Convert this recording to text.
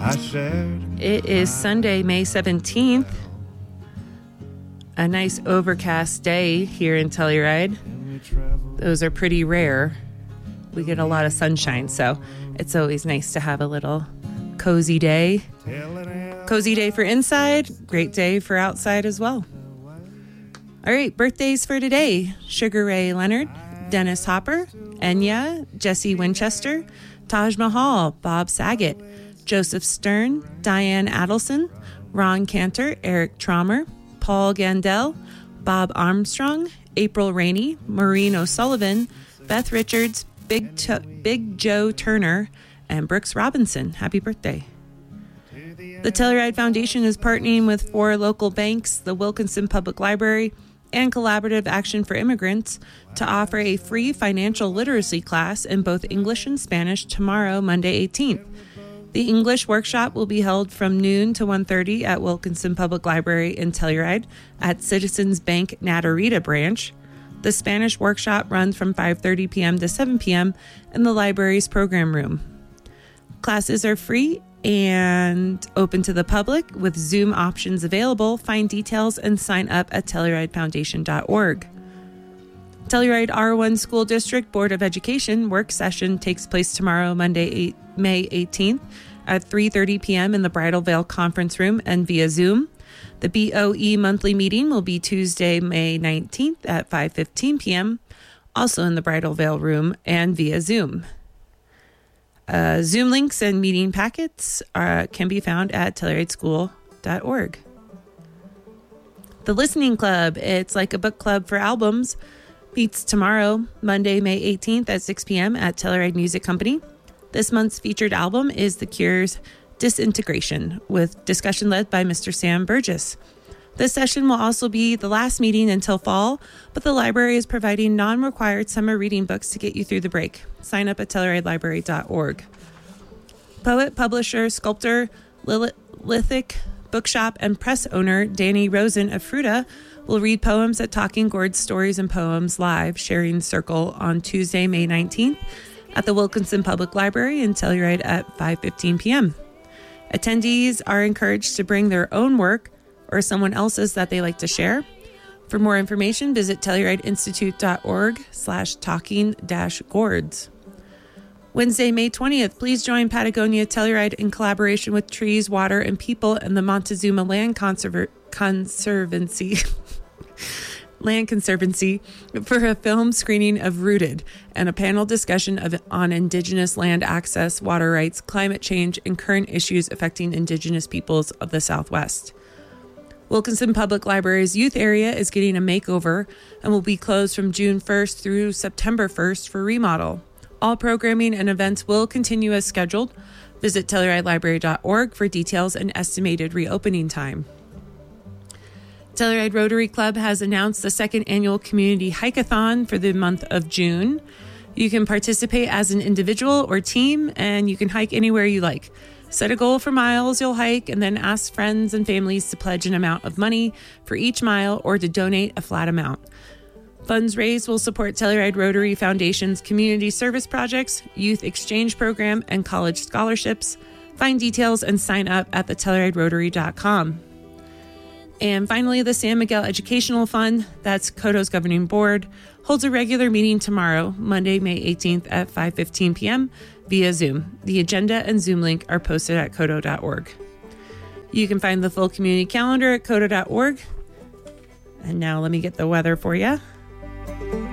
It is Sunday, May 17th. A nice overcast day here in Telluride. Those are pretty rare. We get a lot of sunshine, so it's always nice to have a little cozy day. Cozy day for inside, great day for outside as well. All right, birthdays for today. Sugar Ray Leonard, Dennis Hopper, Enya, Jesse Winchester, Taj Mahal, Bob Saget, Joseph Stern, Diane Adelson, Ron Cantor, Eric Traumer, Paul Gandel, Bob Armstrong, April Rainey, Maureen O'Sullivan, Beth Richards, Big Joe Turner, and Brooks Robinson. Happy birthday. The Telluride Foundation is partnering with 4 local banks, the Wilkinson Public Library, and Collaborative Action for Immigrants to offer a free financial literacy class in both English and Spanish tomorrow, Monday 18th. The English workshop will be held from noon to 1:30 at Wilkinson Public Library in Telluride at Citizens Bank Natarita branch. The Spanish workshop runs from 5:30 p.m. to 7 p.m. in the library's program room. Classes are free and open to the public with Zoom options available. Find details and sign up at TellurideFoundation.org. Telluride R1 School District Board of Education work session takes place tomorrow, Monday, May 18th at 3:30 p.m. in the Bridal Veil Conference Room and via Zoom. The BOE monthly meeting will be Tuesday, May 19th at 5:15 p.m., also in the Bridal Veil Room and via Zoom. Zoom links and meeting packets can be found at TellurideSchool.org. The Listening Club, it's like a book club for albums, meets tomorrow, Monday, May 18th at 6 p.m. at Telluride Music Company. This month's featured album is The Cure's Disintegration, with discussion led by Mr. Sam Burgess. This session will also be the last meeting until fall, but the library is providing non-required summer reading books to get you through the break. Sign up at TellurideLibrary.org. Poet, publisher, sculptor, lithic, bookshop, and press owner Danny Rosen of Fruta will read poems at Talking Gourds Stories and Poems Live Sharing Circle on Tuesday, May 19th at the Wilkinson Public Library in Telluride at 5:15 p.m. Attendees are encouraged to bring their own work or someone else's that they like to share. For more information, visit TellurideInstitute.org/talking-gourds. Wednesday, May 20th, please join Patagonia Telluride in collaboration with Trees, Water, and People and the Montezuma Land Conservancy for a film screening of Rooted and a panel discussion on Indigenous land access, water rights, climate change, and current issues affecting Indigenous peoples of the Southwest. Wilkinson Public Library's youth area is getting a makeover and will be closed from June 1st through September 1st for remodel. All programming and events will continue as scheduled. Visit TellurideLibrary.org for details and estimated reopening time. Telluride Rotary Club has announced the second annual community hike-a-thon for the month of June. You can participate as an individual or team, and you can hike anywhere you like. Set a goal for miles you'll hike, and then ask friends and families to pledge an amount of money for each mile or to donate a flat amount. Funds raised will support Telluride Rotary Foundation's community service projects, youth exchange program, and college scholarships. Find details and sign up at theTellurideRotary.com. And finally, the San Miguel Educational Fund, that's Codo's governing board, holds a regular meeting tomorrow, Monday, May 18th at 5:15 p.m. via Zoom. The agenda and Zoom link are posted at Codo.org. You can find the full community calendar at Codo.org. And now let me get the weather for you.